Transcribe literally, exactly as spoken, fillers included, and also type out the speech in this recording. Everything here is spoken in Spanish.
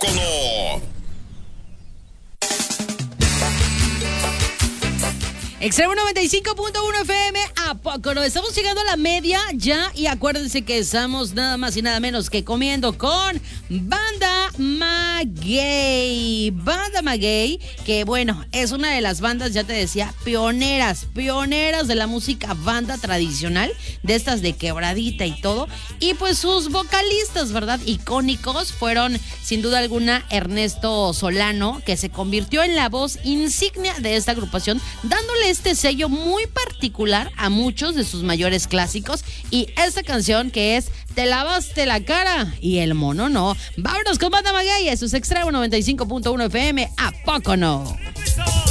poco no? Extremo noventa y cinco punto uno F M, ¿a poco no? Estamos llegando a la media ya y acuérdense que estamos nada más y nada menos que comiendo con Banda Maguey. Banda Maguey, que bueno, es una de las bandas, ya te decía, pioneras, pioneras de la música banda tradicional, de estas de quebradita y todo. Y pues sus vocalistas, ¿verdad? Icónicos fueron sin duda alguna Ernesto Solano, que se convirtió en la voz insignia de esta agrupación, dándole este sello muy particular a muchos de sus mayores clásicos, y esta canción que es Te lavaste la cara y el mono no. Vámonos con Banda Maguey, eso es Extremo noventa y cinco punto uno F M, ¿a poco no?